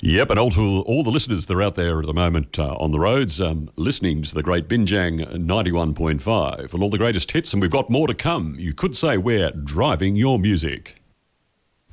Yep, and all the listeners that are out there at the moment on the roads, listening to the great Binjang 91.5 and all the greatest hits, and we've got more to come. You could say we're driving your music.